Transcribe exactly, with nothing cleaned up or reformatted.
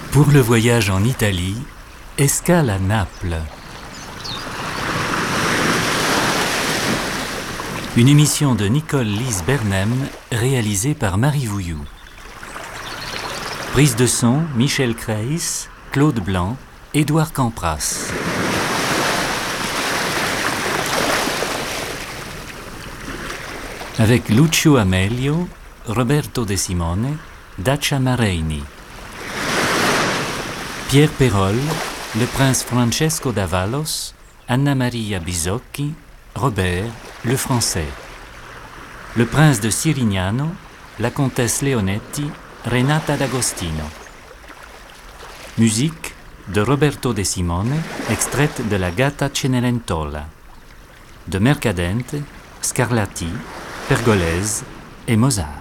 Pour le voyage en Italie, escale à Naples. Une émission de Nicole Lise Bernem, réalisée par Marie Vouilloux. Prise de son, Michel Kreis, Claude Blanc, Édouard Campras. Avec Lucio Amelio, Roberto De Simone, Dacia Mareini. Pierre Perrol, le prince Francesco d'Avalos, Anna Maria Bisocchi, Robert, le français. Le prince de Sirignano, la comtesse Leonetti, Renata d'Agostino. Musique de Roberto De Simone, extraite de la Gatta Cenerentola. De Mercadente, Scarlatti, Pergolese et Mozart.